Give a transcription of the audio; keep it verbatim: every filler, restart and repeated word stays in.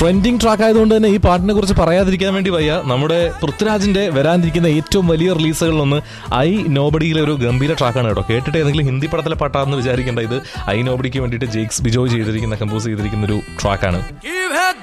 Trending track ആയതുകൊണ്ട് തന്നെ ഈ പാട്ടിനെ കുറിച്ച് പറയാതിരിക്കാൻ വേണ്ടി വയ്യ. നമ്മുടെ പൃഥ്വിരാജിന്റെ വരാനിരിക്കുന്ന ഏറ്റവും വലിയ റിലീസുകളിലൊന്ന് ഐ നോബഡിയിലെ ഒരു ഗംഭീര ട്രാക്കാണ് കേട്ടോ. കേട്ടിട്ട് ഏതെങ്കിലും ഹിന്ദി പടത്തിലെ പാട്ടാണെന്ന് വിചാരിക്കേണ്ട, ഇത് ഐ നോബഡിക്ക് വേണ്ടിയിട്ട് ജെയ്ക്സ് ബിജോയ് ചെയ്തിരിക്കുന്ന കമ്പോസ് ചെയ്തിരിക്കുന്ന ഒരു ട്രാക്കാണ്.